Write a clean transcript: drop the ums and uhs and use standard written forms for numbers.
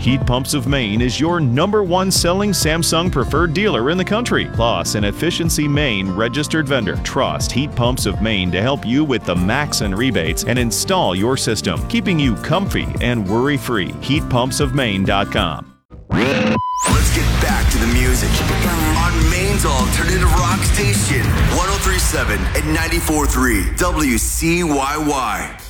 Heat Pumps of Maine is your #1 selling Samsung preferred dealer in the country, plus an Efficiency Maine registered vendor. Trust Heat Pumps of Maine to help you with the max and rebates and install your system, keeping you comfy and worry-free. HeatPumpsOfMaine.com. Let's get back to the music on Maine's alternative rock station, 103.7 and 94.3 WCYY.